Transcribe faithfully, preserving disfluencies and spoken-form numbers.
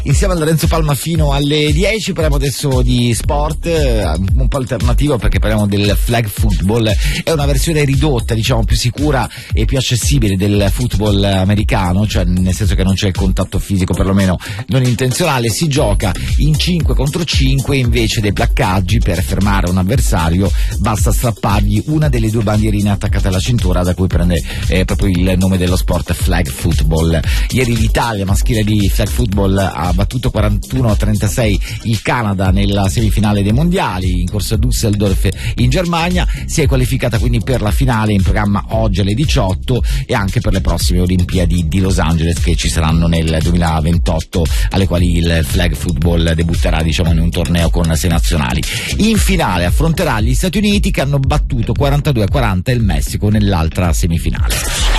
Insieme a Lorenzo Palma fino alle dieci parliamo adesso di sport, un po' alternativo perché parliamo del flag football. È una versione ridotta, diciamo più sicura e più accessibile del football americano, cioè nel senso che non c'è il contatto fisico, perlomeno non intenzionale. Si gioca in cinque contro cinque invece dei placcaggi. Per fermare un avversario basta strappargli una delle due bandierine attaccate alla cintura, da cui prende eh, proprio il nome dello sport, flag football. Ieri l'Italia maschile di flag football ha battuto quarantuno a trentasei il Canada nella semifinale dei mondiali in corso a Düsseldorf in Germania. Si è qualificata quindi per la finale in programma oggi alle diciotto e anche per le prossime Olimpiadi di Los Angeles che ci saranno nel duemilaventotto, alle quali il flag football debutterà, diciamo, in un torneo con sei nazionali. In finale affronterà gli Stati Uniti che hanno battuto quarantadue a quaranta il Messico nell'altra semifinale.